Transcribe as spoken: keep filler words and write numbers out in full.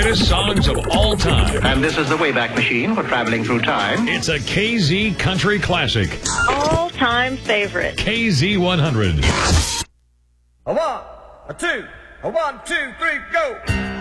greatest songs of all time. And this is the Wayback Machine for traveling through time. It's a K Z Country Classic. All-time favorite. K Z one hundred. A one, a two, a one, two, three, go!